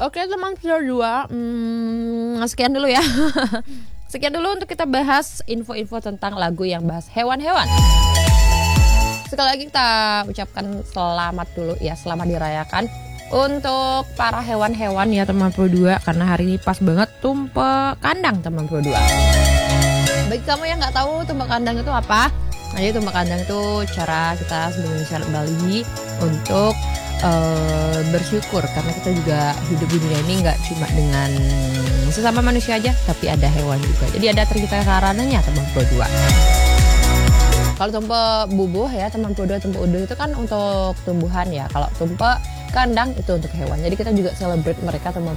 Oke teman dua, sekian dulu ya. Sekian dulu untuk kita bahas info-info tentang lagu yang bahas hewan-hewan. Sekali lagi kita ucapkan selamat dulu ya, selamat dirayakan untuk para hewan-hewan ya teman Pro 2, karena hari ini pas banget tumpeng kandang teman Pro 2. Bagi kamu yang nggak tahu tumpeng kandang itu apa, nah jadi tumpeng kandang itu cara kita sebagai masyarakat Bali untuk bersyukur, karena kita juga hidup di dunia ini nggak cuma dengan sesama manusia aja, tapi ada hewan juga. Jadi ada cerita karananya teman Pro 2. Kalau tumpeng bubuh ya teman Pro 2, tumpeng uduh itu kan untuk tumbuhan ya. Kalau tumpeng kandang itu untuk hewan. Jadi kita juga celebrate mereka teman